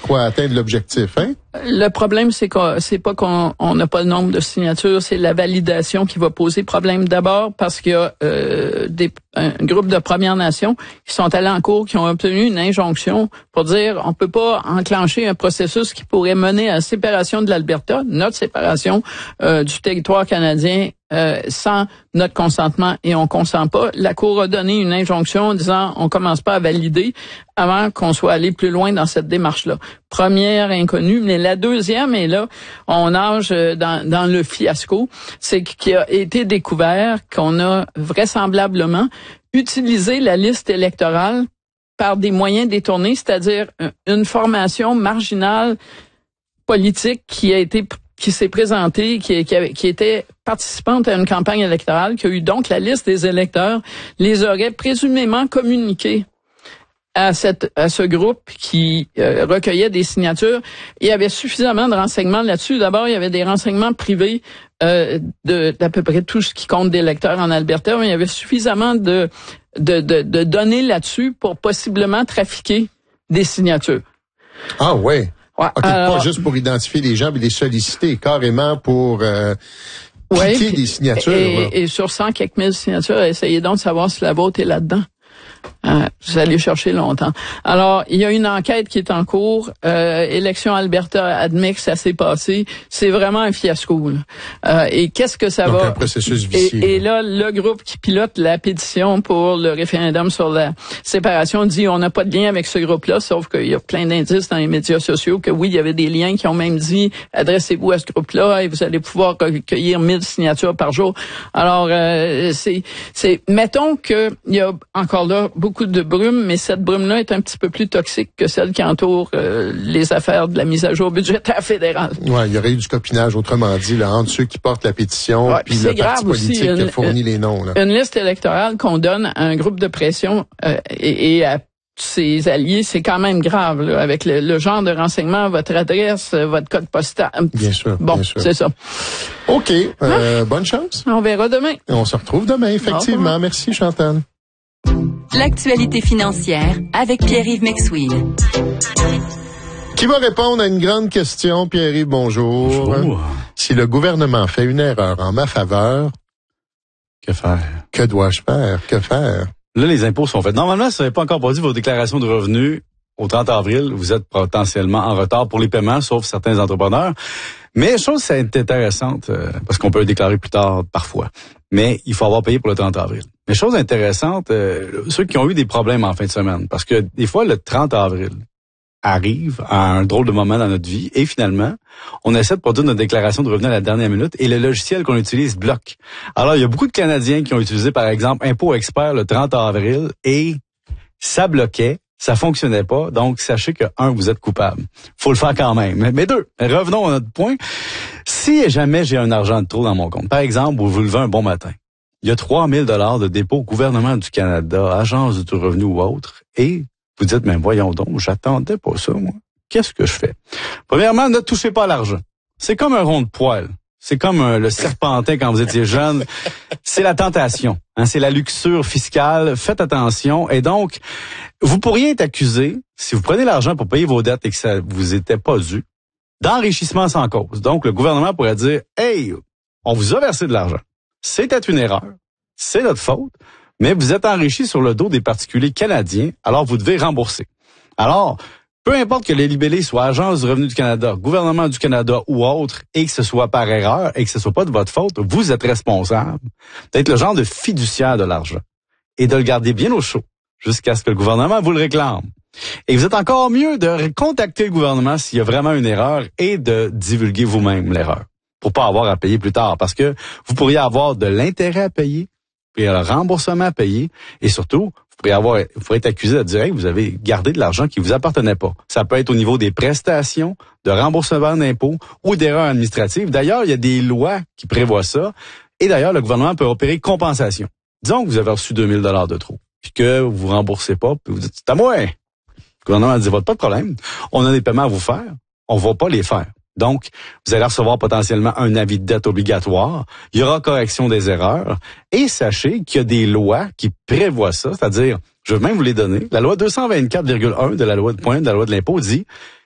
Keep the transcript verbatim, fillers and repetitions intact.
quoi? Atteindre l'objectif, hein? Le problème, c'est que c'est pas qu'on n'a pas le nombre de signatures, c'est la validation qui va poser problème. D'abord parce qu'il y a euh, des, un groupe de Premières Nations qui sont allés en cours, qui ont obtenu une injonction pour dire on peut pas enclencher un processus qui pourrait mener à la séparation de l'Alberta, notre séparation euh, du territoire canadien euh, sans notre consentement, et on consent pas. La Cour a donné une injonction en disant on commence pas à valider avant qu'on soit allé plus loin dans cette démarche-là. Première inconnue, mais la deuxième, et là, on nage dans, dans le fiasco, c'est qu'il a été découvert qu'on a vraisemblablement utilisé la liste électorale par des moyens détournés, c'est-à-dire une formation marginale politique qui a été qui s'est présentée, qui, qui, avait, qui était participante à une campagne électorale, qui a eu donc la liste des électeurs, les aurait présumément communiqués à cette à ce groupe qui euh, recueillait des signatures. Il y avait suffisamment de renseignements là-dessus. D'abord, il y avait des renseignements privés euh, de d'à peu près tout ce qui compte d'électeurs en Alberta, mais il y avait suffisamment de de de, de données là-dessus pour possiblement trafiquer des signatures. Ah ouais. Ouais, OK, alors, pas juste pour identifier les gens, mais les solliciter, carrément pour euh, ouais, piquer des signatures. Et, et sur cent quelques mille signatures, essayez donc de savoir si la vôtre est là-dedans. Euh, vous allez chercher longtemps. Alors, il y a une enquête qui est en cours. Euh, Élection Alberta admet que ça s'est passé. C'est vraiment un fiasco. Là. Euh, et qu'est-ce que ça Donc, va... un processus vicieux. Et, et là, le groupe qui pilote la pétition pour le référendum sur la séparation dit on n'a pas de lien avec ce groupe-là, sauf qu'il y a plein d'indices dans les médias sociaux que oui, il y avait des liens qui ont même dit adressez-vous à ce groupe-là et vous allez pouvoir recueillir mille signatures par jour. Alors, euh, c'est... c'est mettons qu'il y a encore là beaucoup de brume, mais cette brume-là est un petit peu plus toxique que celle qui entoure euh, les affaires de la mise à jour budgétaire fédérale. Ouais, il y aurait eu du copinage, autrement dit, là, entre ceux qui portent la pétition ouais, puis le parti politique aussi, qui a une, fourni les noms. Là. Une liste électorale qu'on donne à un groupe de pression euh, et, et à ses alliés, c'est quand même grave, là, avec le, le genre de renseignement, votre adresse, votre code postal. Bien sûr, bon, bien sûr. c'est ça. OK, euh, ah. bonne chance. On verra demain. Et on se retrouve demain, effectivement. Merci, Chantal. L'actualité financière avec Pierre-Yves Maxwell. Qui va répondre à une grande question, Pierre-Yves, bonjour. Bonjour. Si le gouvernement fait une erreur en ma faveur, que faire? Que dois-je faire? Que faire? Là, les impôts sont faits. Normalement, si vous n'avez pas encore produit vos déclarations de revenus au trente avril, vous êtes potentiellement en retard pour les paiements, sauf certains entrepreneurs. Mais chose, c'est intéressante, euh, parce qu'on peut le déclarer plus tard parfois. Mais il faut avoir payé pour le trente avril. Mais chose intéressante, euh, ceux qui ont eu des problèmes en fin de semaine, parce que des fois, le trente avril arrive à un drôle de moment dans notre vie et finalement, on essaie de produire notre déclaration de revenus à la dernière minute et le logiciel qu'on utilise bloque. Alors, il y a beaucoup de Canadiens qui ont utilisé, par exemple, Impôt Expert le trente avril et ça bloquait. Ça fonctionnait pas, donc sachez que, un, vous êtes coupable. Faut le faire quand même. Mais, mais deux, revenons à notre point. Si jamais j'ai un argent de trop dans mon compte, par exemple, vous vous levez un bon matin, il y a trois mille dollars de dépôt au gouvernement du Canada, agence du revenu ou autre, et vous dites, mais voyons donc, j'attendais pas ça, moi. Qu'est-ce que je fais? Premièrement, ne touchez pas à l'argent. C'est comme un rond de poil. C'est comme euh, le serpentin quand vous étiez jeune. C'est la tentation. Hein, c'est la luxure fiscale. Faites attention. Et donc, vous pourriez être accusé, si vous prenez l'argent pour payer vos dettes et que ça vous était pas dû, d'enrichissement sans cause. Donc, le gouvernement pourrait dire, « Hey, on vous a versé de l'argent. C'était une erreur. C'est notre faute. Mais vous êtes enrichi sur le dos des particuliers canadiens, alors vous devez rembourser. » Alors, peu importe que les libellés soient Agence du revenu du Canada, gouvernement du Canada ou autre, et que ce soit par erreur et que ce soit pas de votre faute, vous êtes responsable d'être le genre de fiduciaire de l'argent et de le garder bien au chaud jusqu'à ce que le gouvernement vous le réclame. Et vous êtes encore mieux de contacter le gouvernement s'il y a vraiment une erreur et de divulguer vous-même l'erreur pour pas avoir à payer plus tard parce que vous pourriez avoir de l'intérêt à payer, puis le remboursement à payer et surtout, vous pourriez avoir, vous pourriez être accusé de dire hey, vous avez gardé de l'argent qui vous appartenait pas. Ça peut être au niveau des prestations, de remboursement d'impôts ou d'erreurs administratives. D'ailleurs, il y a des lois qui prévoient ça. Et d'ailleurs, le gouvernement peut opérer compensation. Disons que vous avez reçu deux mille dollars de trop, puis que vous vous remboursez pas, puis vous dites c'est à moi. Le gouvernement dit pas de problème. On a des paiements à vous faire. On va pas les faire. Donc, vous allez recevoir potentiellement un avis de dette obligatoire. Il y aura correction des erreurs. Et sachez qu'il y a des lois qui prévoient ça, c'est-à-dire, je vais même vous les donner. La loi deux cent vingt-quatre virgule un de la loi de pointe de la loi de l'impôt dit